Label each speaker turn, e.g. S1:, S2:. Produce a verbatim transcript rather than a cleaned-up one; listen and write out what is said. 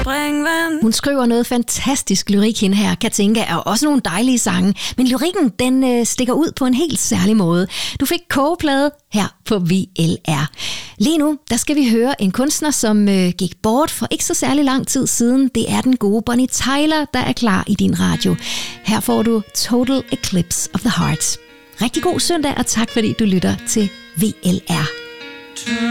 S1: springvand.
S2: Hun skriver noget fantastisk lyrik, hende her, Katinka, og også nogle dejlige sange. Men lyrikken, den øh, stikker ud på en helt særlig måde. Du fik kogeplade her på V L R. Lige nu, der skal vi høre en kunstner, som øh, gik bort for ikke så særlig lang tid siden. Det er den gode Bonnie Tyler, der er klar i din radio. Her får du Total Eclipse of the Heart. Rigtig god søndag, og tak fordi du lytter til V L R.